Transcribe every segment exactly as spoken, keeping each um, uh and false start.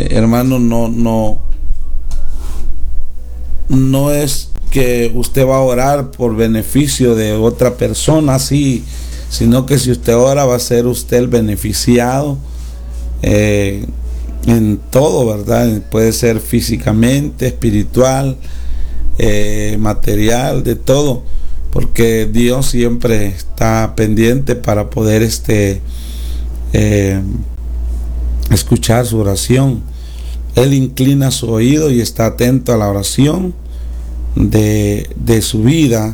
hermano, no, no, no es que usted va a orar por beneficio de otra persona, sí, sino que si usted ora va a ser usted el beneficiado eh, en todo, ¿verdad? Puede ser físicamente, espiritual, eh, material, de todo, porque Dios siempre está pendiente para poder este eh, escuchar su oración. Él inclina su oído y está atento a la oración de, de su vida.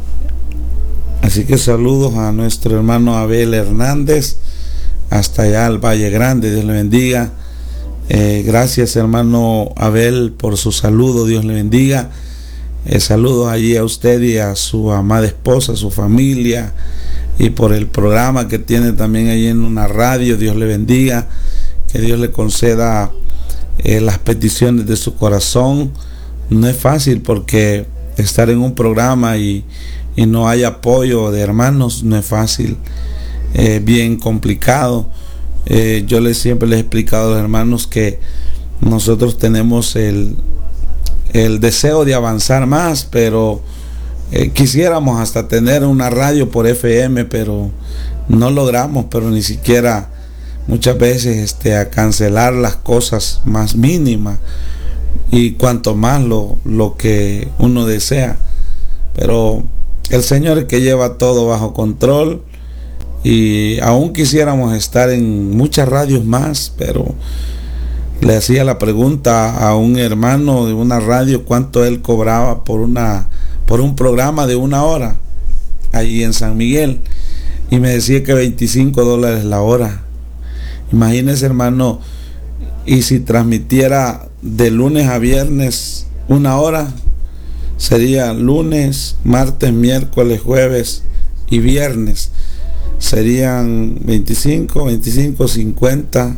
Así que saludos a nuestro hermano Abel Hernández, hasta allá al Valle Grande. Dios le bendiga. Eh, gracias, hermano Abel, por su saludo. Dios le bendiga. Eh, saludos allí a usted y a su amada esposa, a su familia, y por el programa que tiene también allí en una radio. Dios le bendiga. Que Dios le conceda eh, las peticiones de su corazón. No es fácil, porque estar en un programa y, y no hay apoyo de hermanos no es fácil, eh, bien complicado. Eh, yo les siempre les he explicado a los hermanos que nosotros tenemos el, el deseo de avanzar más, pero eh, quisiéramos hasta tener una radio por F M, pero no logramos, pero ni siquiera muchas veces este, a cancelar las cosas más mínimas, y cuanto más lo, lo que uno desea. Pero el Señor es que lleva todo bajo control, y aún quisiéramos estar en muchas radios más, pero le hacía la pregunta a un hermano de una radio cuánto él cobraba por una por un programa de una hora allí en San Miguel, y me decía que veinticinco dólares la hora. Imagínese, hermano, y si transmitiera de lunes a viernes una hora, sería lunes, martes, miércoles, jueves y viernes. Serían veinticinco, veinticinco, cincuenta,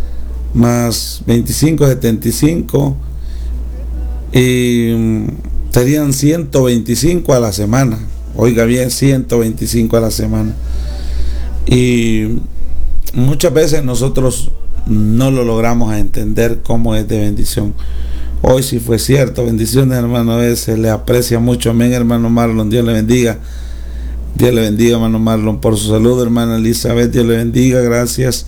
más veinticinco, setenta y cinco, y serían ciento veinticinco a la semana. Oiga bien, ciento veinticinco a la semana. Y muchas veces nosotros no lo logramos a entender cómo es de bendición. Hoy sí fue cierto. Bendiciones, hermano, se le aprecia mucho. Amén, hermano Marlon, Dios le bendiga. Dios le bendiga, hermano Marlon, por su salud. Hermana Elizabeth, Dios le bendiga, gracias.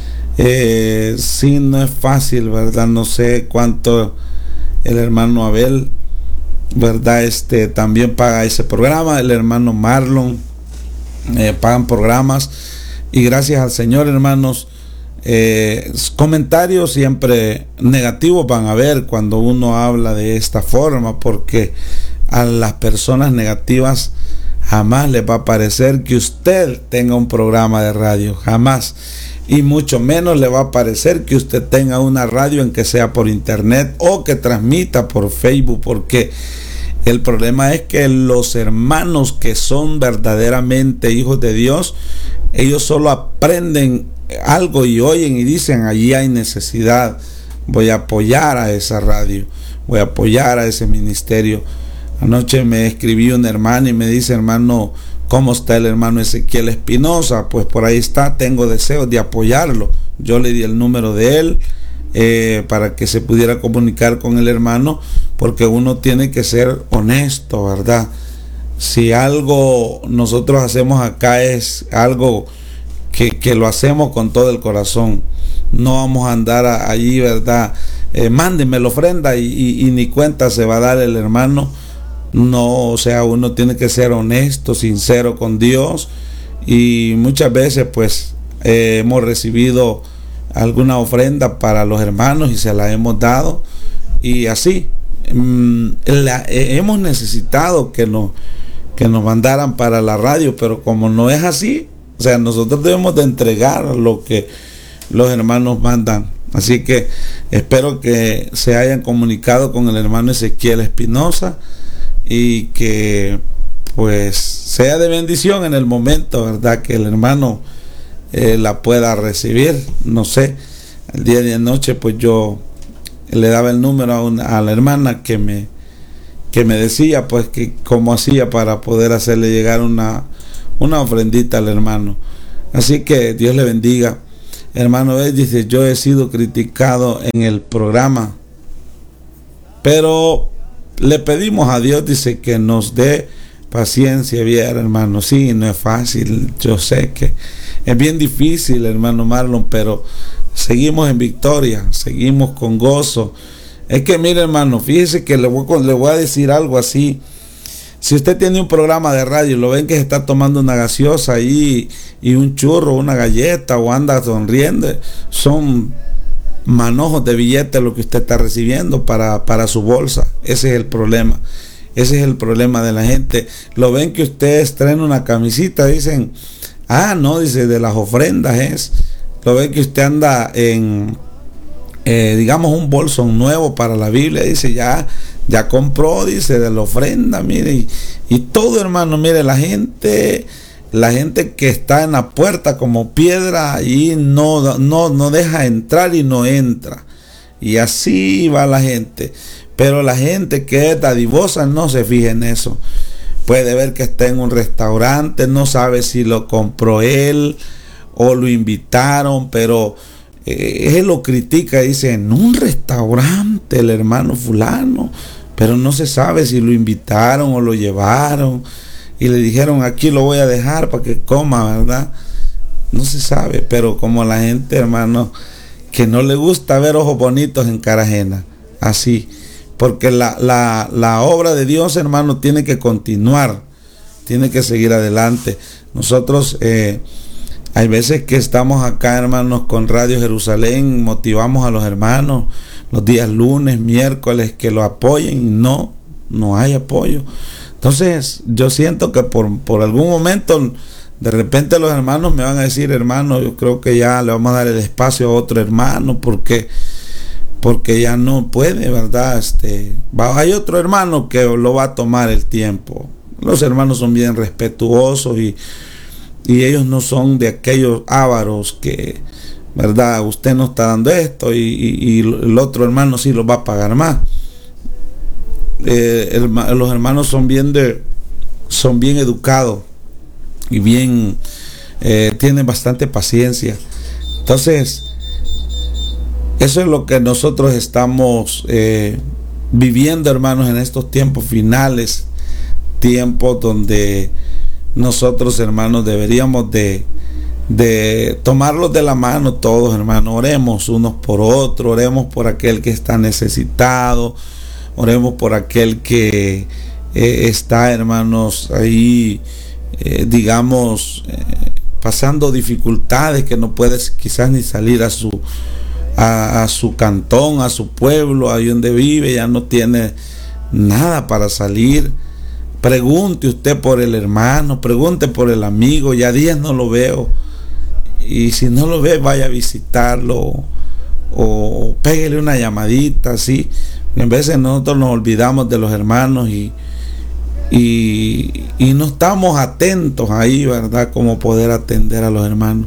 Eh, sí, no es fácil, ¿verdad? No sé cuánto el hermano Abel, ¿verdad? Este también paga ese programa. El hermano Marlon eh, pagan programas, y gracias al Señor, hermanos. Eh, comentarios siempre negativos van a haber cuando uno habla de esta forma, porque a las personas negativas jamás les va a parecer que usted tenga un programa de radio, jamás, y mucho menos le va a parecer que usted tenga una radio en que sea por internet o que transmita por Facebook, porque el problema es que los hermanos que son verdaderamente hijos de Dios, ellos solo aprenden algo y oyen y dicen: allí hay necesidad, voy a apoyar a esa radio, voy a apoyar a ese ministerio. Anoche me escribió una hermana y me dice: hermano, ¿cómo está el hermano Ezequiel Espinosa? Pues por ahí está, tengo deseos de apoyarlo. Yo le di el número de él eh, para que se pudiera comunicar con el hermano, porque uno tiene que ser honesto, ¿verdad? Si algo nosotros hacemos acá es algo que, que lo hacemos con todo el corazón, no vamos a andar a, allí, ¿verdad? Eh, mándenme la ofrenda y, y, y ni cuenta se va a dar el hermano. No, o sea, uno tiene que ser honesto, sincero con Dios, y muchas veces pues eh, hemos recibido alguna ofrenda para los hermanos y se la hemos dado, y así mm, la, eh, hemos necesitado que nos que nos mandaran para la radio, pero como no es así, o sea, nosotros debemos de entregar lo que los hermanos mandan. Así que espero que se hayan comunicado con el hermano Ezequiel Espinosa y que pues sea de bendición en el momento, ¿verdad? Que el hermano eh, la pueda recibir. No sé, el día de anoche pues yo le daba el número a, una, a la hermana que me que me decía pues que cómo hacía para poder hacerle llegar una una ofrendita al hermano. Así que Dios le bendiga. hermano él dice, yo he sido criticado en el programa, pero le pedimos a Dios, dice, que nos dé paciencia, bien, hermano. Sí, no es fácil, yo sé que es bien difícil, hermano Marlon, pero seguimos en victoria, seguimos con gozo. Es que mire, hermano, fíjese que le voy, le voy a decir algo así. Si usted tiene un programa de radio y lo ven que se está tomando una gaseosa ahí y un churro, una galleta, o anda sonriendo, son manojos de billetes lo que usted está recibiendo para, para su bolsa. Ese es el problema. Ese es el problema de la gente. Lo ven que usted estrena una camisita, dicen, ah, no, dice, de las ofrendas es. Lo ven que usted anda en, eh, digamos, un bolso nuevo para la Biblia, dice, ya, ya compró, dice, de la ofrenda, mire, y, y todo, hermano, mire, la gente, la gente que está en la puerta como piedra y no, no, no deja entrar y no entra. Y así va la gente. Pero la gente que es dadivosa no se fija en eso. Puede ver que está en un restaurante, no sabe si lo compró él o lo invitaron, pero eh, él lo critica, dice, en un restaurante el hermano fulano, pero no se sabe si lo invitaron o lo llevaron y le dijeron, aquí lo voy a dejar para que coma, ¿verdad? No se sabe, pero como la gente, hermano, que no le gusta ver ojos bonitos en cara ajena, así. Porque la, la, la obra de Dios, hermano, tiene que continuar, tiene que seguir adelante. Nosotros, eh, hay veces que estamos acá, hermanos, con Radio Jerusalén, motivamos a los hermanos los días lunes, miércoles, que lo apoyen, y no, no hay apoyo. Entonces, yo siento que por, por algún momento, de repente los hermanos me van a decir, hermano, yo creo que ya le vamos a dar el espacio a otro hermano, porque... porque ya no puede, ¿verdad? Este, va, hay otro hermano que lo va a tomar el tiempo. Los hermanos son bien respetuosos y, y ellos no son de aquellos ávaros que, ¿verdad? Usted no está dando esto y, y, y el otro hermano sí lo va a pagar más. Eh, el, los hermanos son bien de, son bien educados y bien, eh, tienen bastante paciencia. Entonces, eso es lo que nosotros estamos eh, viviendo, hermanos, en estos tiempos finales, tiempos donde nosotros, hermanos, deberíamos de, de tomarlos de la mano todos, hermanos. Oremos unos por otros, oremos por aquel que está necesitado, oremos por aquel que eh, está, hermanos, ahí, eh, digamos, eh, pasando dificultades, que no puede quizás ni salir a su A, a su cantón, a su pueblo, ahí donde vive, ya no tiene nada para salir. Pregunte usted por el hermano, pregunte por el amigo, ya días no lo veo, y si no lo ve, vaya a visitarlo, o, o péguele una llamadita, así. En veces nosotros nos olvidamos de los hermanos y, y, y no estamos atentos ahí, ¿verdad? Como poder atender a los hermanos.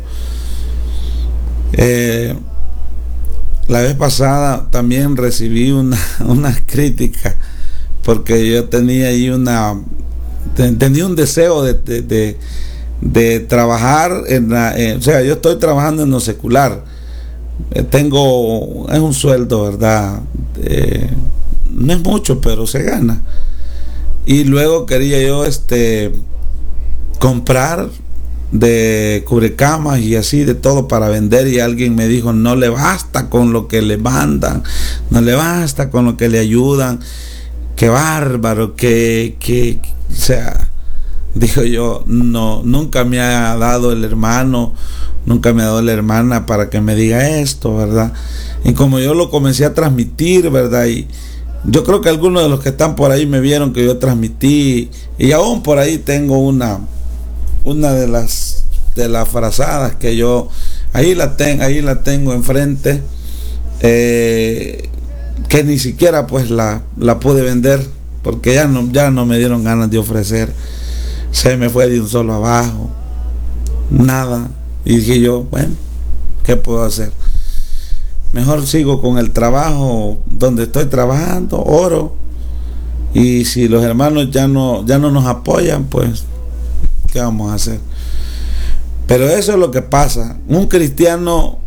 Eh, La vez pasada también recibí una, una crítica, porque yo tenía ahí una, tenía un deseo de, de, de, de trabajar en la, en, o sea, yo estoy trabajando en lo secular, eh, tengo, es un sueldo, ¿verdad? Eh, no es mucho, pero se gana. Y luego quería yo este comprar de cubrecamas y así de todo para vender, y alguien me dijo, no le basta con lo que le mandan, no le basta con lo que le ayudan, qué bárbaro, que, que, o sea, dijo yo, no, nunca me ha dado el hermano, nunca me ha dado la hermana para que me diga esto, ¿verdad? Y como yo lo comencé a transmitir, ¿verdad? Y yo creo que algunos de los que están por ahí me vieron que yo transmití, y aún por ahí tengo una una de las de las frazadas que yo ahí la tengo ahí la tengo enfrente, eh, que ni siquiera pues la, la pude vender porque ya no, ya no me dieron ganas de ofrecer, se me fue de un solo abajo, nada, y dije yo, bueno, ¿qué puedo hacer? Mejor sigo con el trabajo donde estoy trabajando, oro, y si los hermanos ya no ya no nos apoyan, pues ¿qué vamos a hacer? Pero eso es lo que pasa. Un cristiano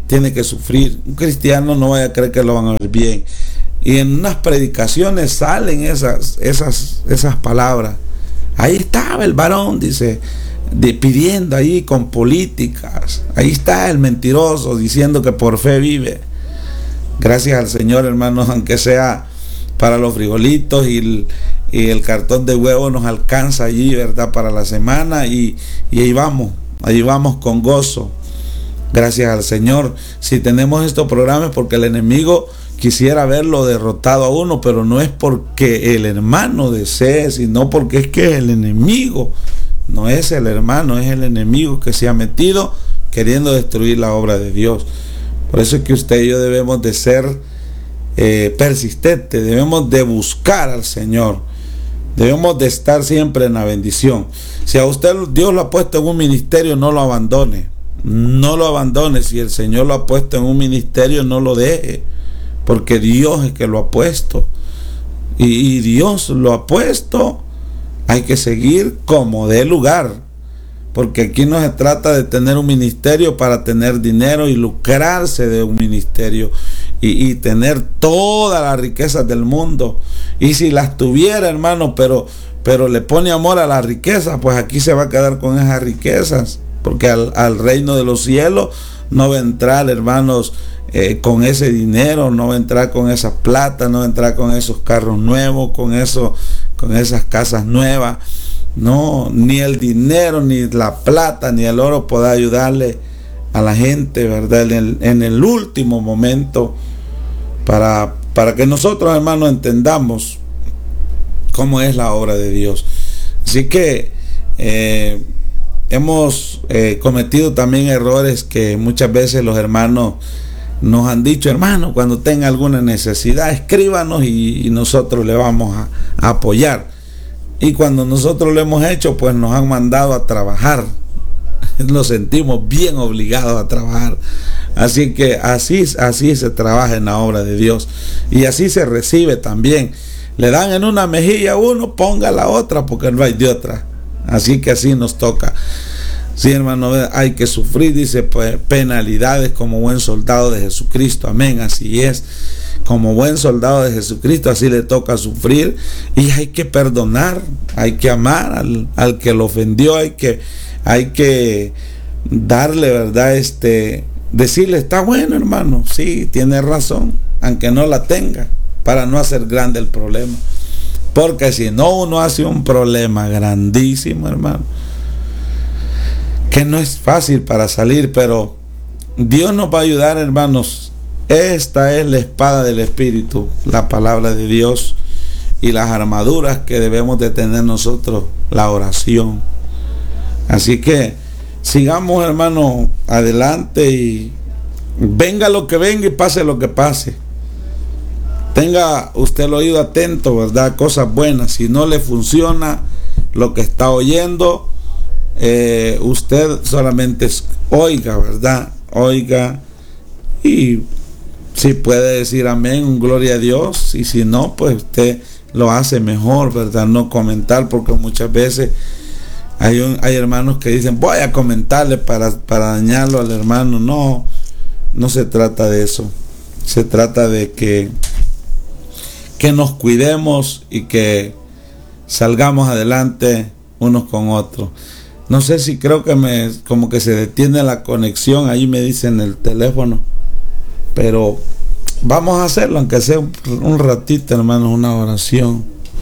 tiene que sufrir. Un cristiano no vaya a creer que lo van a ver bien. Y en unas predicaciones salen esas, esas, esas palabras. Ahí estaba el varón, dice, de, pidiendo ahí con políticas. Ahí está el mentiroso diciendo que por fe vive. Gracias al Señor, hermanos, aunque sea para los frijolitos y el, y el cartón de huevo nos alcanza allí, ¿verdad? Para la semana y, y ahí vamos, ahí vamos con gozo. Gracias al Señor. Si tenemos estos programas porque el enemigo quisiera verlo derrotado a uno, pero no es porque el hermano desee, sino porque es que el enemigo, no es el hermano, es el enemigo que se ha metido queriendo destruir la obra de Dios. Por eso es que usted y yo debemos de ser eh, persistentes, debemos de buscar al Señor, debemos de estar siempre en la bendición. Si a usted Dios lo ha puesto en un ministerio, no lo abandone. No lo abandone. Si el Señor lo ha puesto en un ministerio, no lo deje, porque Dios es que lo ha puesto y, y Dios lo ha puesto. Hay que seguir como dé lugar, porque aquí no se trata de tener un ministerio para tener dinero y lucrarse de un ministerio y, y tener todas las riquezas del mundo. Y si las tuviera, hermano, pero, pero le pone amor a las riquezas, pues aquí se va a quedar con esas riquezas. Porque al, al reino de los cielos no va a entrar, hermanos, eh, con ese dinero, no va a entrar con esa plata, no va a entrar con esos carros nuevos, con eso, con esas casas nuevas. No, ni el dinero, ni la plata, ni el oro podrá ayudarle a la gente, ¿verdad? En el, en el último momento, para, para que nosotros, hermanos, entendamos cómo es la obra de Dios. Así que eh, hemos eh, cometido también errores que muchas veces los hermanos nos han dicho: hermano, cuando tenga alguna necesidad, escríbanos y, y nosotros le vamos a, a apoyar. Y cuando nosotros lo hemos hecho, pues nos han mandado a trabajar. Nos sentimos bien obligados a trabajar. Así que así, así se trabaja en la obra de Dios. Y así se recibe también. Le dan en una mejilla a uno, ponga la otra, porque no hay de otra. Así que así nos toca. Sí, hermano, hay que sufrir, dice, pues, penalidades como buen soldado de Jesucristo. Amén, así es. Como buen soldado de Jesucristo, así le toca sufrir. Y hay que perdonar, hay que amar al, al que lo ofendió, hay que, hay que darle, ¿verdad? Este, decirle: está bueno, hermano, sí, tiene razón, aunque no la tenga, para no hacer grande el problema. Porque si no, uno hace un problema grandísimo, hermano, que no es fácil para salir, pero Dios nos va a ayudar, hermanos. Esta es la espada del Espíritu, la palabra de Dios, y las armaduras que debemos de tener nosotros, la oración. Así que sigamos, hermano, adelante, y venga lo que venga y pase lo que pase. Tenga usted el oído atento, ¿verdad? Cosas buenas. Si no le funciona lo que está oyendo, eh, usted solamente oiga, ¿verdad? Oiga, y si puede decir amén, gloria a Dios, y si no, pues usted lo hace mejor, ¿verdad? No comentar, porque muchas veces hay, un, hay hermanos que dicen: voy a comentarle para, para dañarlo al hermano. No, no se trata de eso. Se trata de que, que nos cuidemos y que salgamos adelante unos con otros. No sé si creo que me, como que se detiene la conexión, ahí me dicen el teléfono. Pero vamos a hacerlo, aunque sea un, un ratito, hermanos, una oración.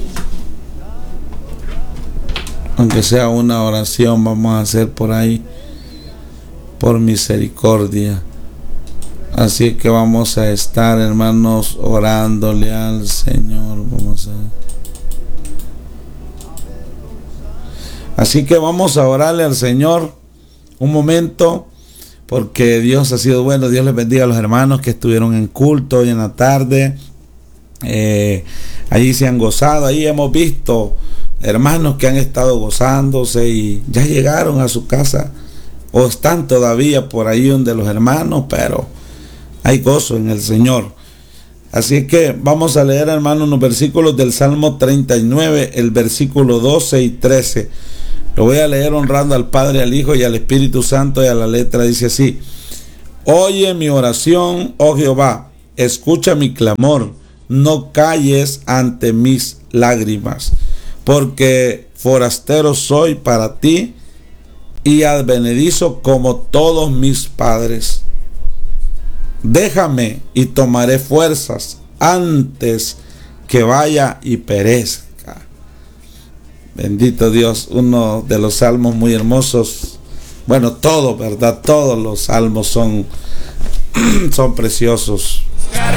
Aunque sea una oración, vamos a hacer por ahí, por misericordia. Así que vamos a estar, hermanos, orándole al Señor. Vamos a... Así que vamos a orarle al Señor un momento, porque Dios ha sido bueno. Dios les bendiga a los hermanos que estuvieron en culto hoy en la tarde. Eh, allí se han gozado. Ahí hemos visto hermanos que han estado gozándose y ya llegaron a su casa, o están todavía por ahí donde los hermanos, pero hay gozo en el Señor. Así que vamos a leer, hermanos, los versículos del Salmo treinta y nueve, el versículo doce y trece. Lo voy a leer honrando al Padre, al Hijo y al Espíritu Santo, y a la letra dice así: Oye mi oración, oh Jehová, escucha mi clamor, no calles ante mis lágrimas, porque forastero soy para ti y advenedizo como todos mis padres. Déjame y tomaré fuerzas antes que vaya y perezca. Bendito Dios, uno de los salmos muy hermosos. Bueno, todo, ¿verdad? Todos los salmos son, son preciosos.